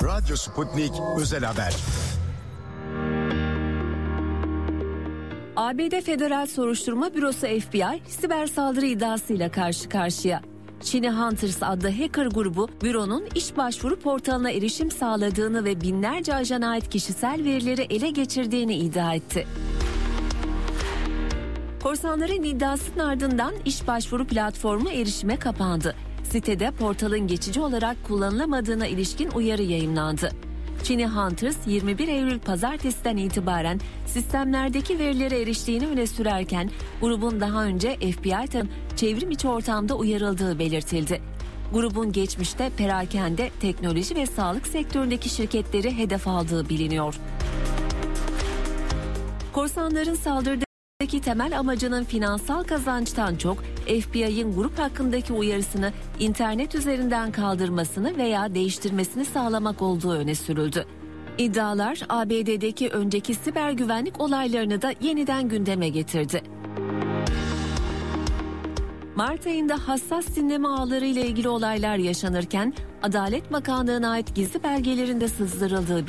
Radyo Sputnik Özel Haber. ABD Federal Soruşturma Bürosu FBI siber saldırı iddiasıyla karşı karşıya. Chini Hunters adlı hacker grubu büronun iş başvuru portalına erişim sağladığını ve binlerce ajana ait kişisel verileri ele geçirdiğini iddia etti. Korsanların iddiasının ardından iş başvuru platformu erişime kapandı. Sitede portalın geçici olarak kullanılamadığına ilişkin uyarı yayımlandı. Chini Hunters 21 Eylül pazartesiden itibaren sistemlerdeki verilere eriştiğini öne sürerken grubun daha önce FBI tarafından çevrim içi ortamda uyarıldığı belirtildi. Grubun geçmişte perakende, teknoloji ve sağlık sektöründeki şirketleri hedef aldığı biliniyor. Korsanların saldırıdaki temel amacının finansal kazançtan çok FBI'ın grup hakkındaki uyarısını internet üzerinden kaldırmasını veya değiştirmesini sağlamak olduğu öne sürüldü. İddialar ABD'deki önceki siber güvenlik olaylarını da yeniden gündeme getirdi. Mart ayında hassas dinleme ağları ile ilgili olaylar yaşanırken Adalet Bakanlığı'na ait gizli belgelerin de sızdırıldığı